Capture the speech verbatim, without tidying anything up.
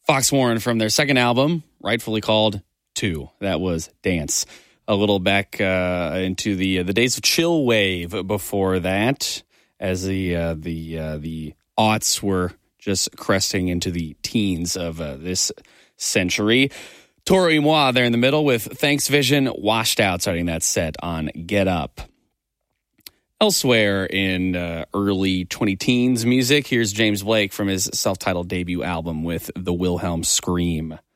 Fox Warren from their second album, rightfully called Two. That was Dance. A little back uh, into the the days of chill wave before that, as the uh, the uh, the aughts were just cresting into the teens of uh, this century. Toro y Moi there in the middle with Thanks Vision, Washed Out, starting that set on Get Up. Elsewhere in uh, early twenty-teens music, here's James Blake from his self-titled debut album with The Wilhelm Scream.